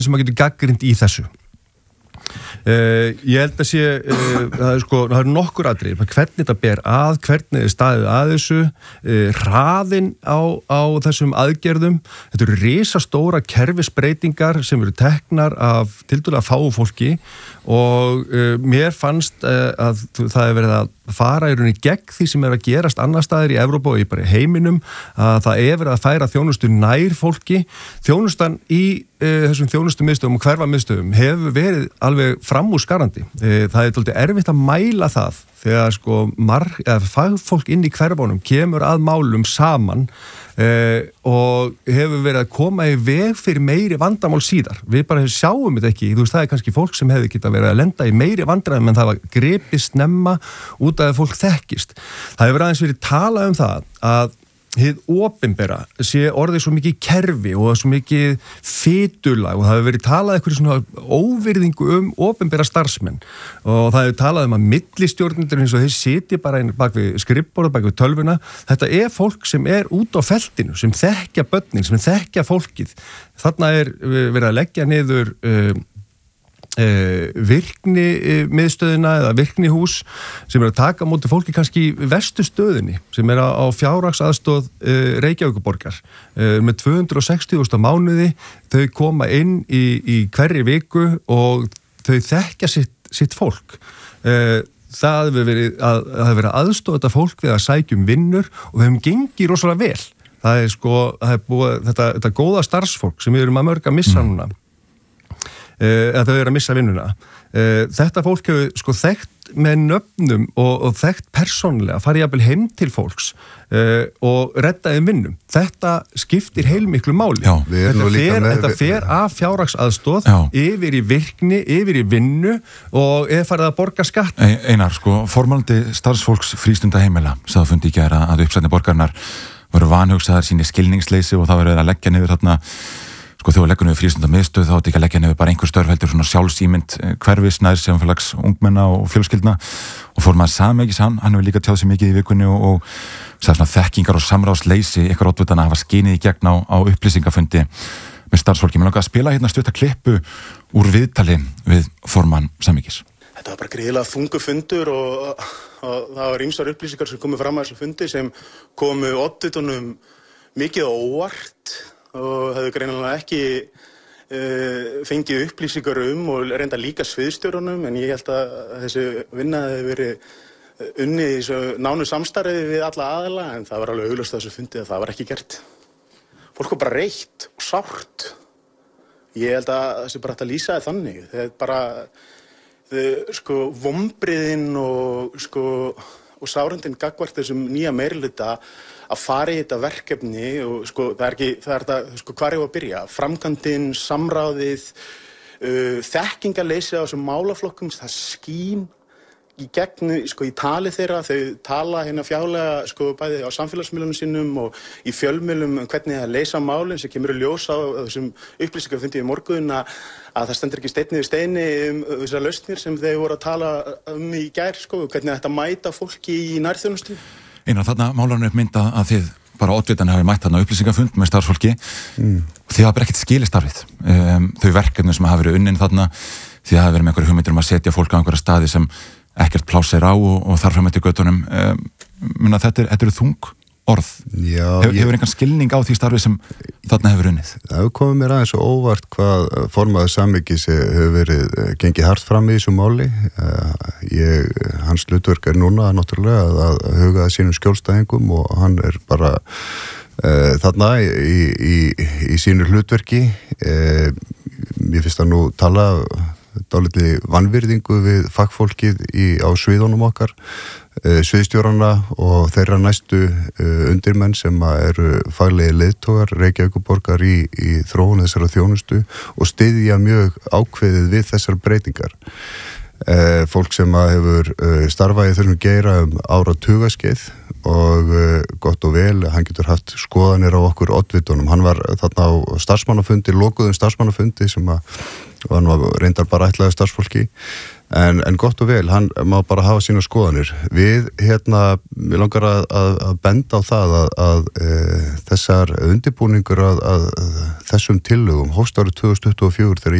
sem maður getur gagnrýnt í þessu? Ég held að sé það er nokkur atriði, hvernig þetta ber að, hvernig staðið að þessu, hraðinn á þessum aðgerðum. Þetta eru risastóra kerfisbreytingar sem eru teknar af tiltölulega fáu fólki og mér fannst að það er verið að fara í rauninni gegn því sem er að gerast annar staðar í Evrópu og í bara heiminum, að það er verið að færa þjónustu nær fólki. Þjónustan í þessum þjónustumiðstöðum og hverfamiðstöðum hefur verið alveg framúrskarandi. Það er dálítið erfitt að mæla það þegar fagfólk inn í hverfunum kemur að málum saman og hefur verið að koma í veg fyrir meiri vandamál síðar. Við bara sjáum þetta ekki. Þú veist, það er kannski fólk sem hefði getað verið að lenda í meiri vandræðum en það var gripið snemma út af að fólk þekkist. Það hefur aðeins verið talað um það að hið opinbera sé orðið svo mikið kerfi og svo mikið fitulag og það hefur verið talað eitthvað svona óvirðingu opinbera starfsmenn og það hefur talað að millistjórnendur eins og þeir sitja bara bak við skrifborð, bak við tölvuna. Þetta er fólk sem er út á feltinu, sem þekkja börnin, sem þekkja fólkið. Þarna er verið að leggja niður virkni miðstöðina eða virknihús sem er að taka á móti fólki kannski í verstu stöðinni sem er á fjárhagsaðstoð Reykjavíkurborgar með 260.000 mánuði. Þau koma inn í hverri viku og þau þekkja sitt fólk. Það hefur verið aðstoð þetta fólk við að sækjum vinnur og þeim gengi rosalega vel. Það er búið þetta góða starfsfólk sem við erum að mörg að missa núna. Að þau eru að missa vinnuna. Þetta fólk hefur þekkt með nöfnum og þekkt persónlega, farið jafnvel heim til fólks og redda þeim vinnum. Þetta skiptir heilmiklu máli. Já, þetta fer af fjárhagsaðstoð yfir í virkni, yfir í vinnu og er farið að borga skatt. Einar, formálandi starfsfólks frístundaheimila sagði fundi í gær að uppsætni borgarinnar voru vanhugsaðar síni skilningsleysi og það verið að leggja niður þarna þegar við leggjum niður frístundamiðstöð þá átti ekki að leggja niður bara einhver störf heldur svona sjálfsýmynd hverfis nær samfélags ungmenna og fjölskyldna og fór maður samegis hann hefur líka tjáð sér mikið í vikunni og sagði svona þekkingar og samráðsleysi eitthvað oddvitana hafa skinið í gegn á upplýsingafundi með starfsfólki. Mér langar að spila hérna stutta klippu úr viðtali við formann samegis. Þetta var bara gríðilega þungur fundur og það var ýmsar upplýsingar sem komu fram að þessu fundi sem komu oddvitunum mikið á óvart og hefðu greinilega ekki fengið upplýsingar og reynda líka sviðstjórunum en ég held að þessi vinna hefði verið unnið í þessu nánu samstarfi við alla aðila en það var alveg augljóst að þessu fundi að það var ekki gert. Fólk var bara reitt og sárt. Ég held að þessi bara hægt að lýsa það þannig. Það er bara vonbrigðin og sárundin gagnvart þessum nýja meirihluta að fara í þetta verkefni og það er þetta, hvar ég var að byrja? Framkvæmdin, samráðið, þekkingarleysi á þessum málaflokkum, það skín í gegn, í tali þeirra, þau tala hérna fjárlega, bæði á samfélagsmiðlunum sínum og í fjölmiðlum hvernig það leysa málin sem kemur að ljósa á þessum upplýsingar fundi í morgun að það stendur ekki steinn yfir steini þessar lausnir sem þau voru að tala í gær, hvernig þetta mæta fólki í nærþjónustu. Einar, þarna málarinn upp mynda að þið bara oddvitan hafi mætt þarna upplýsingafund með starfsfólki og þið hafa bara ekkert skilið starfið. Þau verkefni sem hafa verið unnin þarna, þið hafa verið með einhverju hugmyndir að setja fólk á einhverja staði sem ekkert pláss er á og þar fram eftir göttunum. Þetta eru þung orð. Hefur einhvern skilning á því starfið sem þarna hefur unnið? Það hefur komið mér aðeins og óvart hvað formaður samegis hefur verið gengið hart fram í þessu máli. Hans hlutverk er núna náttúrulega að huga að sínum skjólstæðingum og hann er bara þarna í sínu hlutverki. Mér finnst að nú tala dálítið vanvirðingu við fagfólkið á sviðunum okkar, sviðstjórana og þeirra næstu undirmenn sem eru faglegi leiðtogar Reykjavíkurborgar í þróun þessara þjónustu og styðja mjög ákveðið við þessar breytingar. Fólk sem hefur starfað í þessum geira áratugaskeið og gott og vel, hann getur haft skoðanir á okkur oddvitunum. Hann var þarna á starfsmannafundi, lokuðum starfsmannafundi sem var nú reyndar bara ætlaði starfsfólki. En gott og vel, hann má bara hafa sína skoðanir. Við við langar að benda á það að þessar undirbúningur að þessum tillögum hófst árið 2024 þegar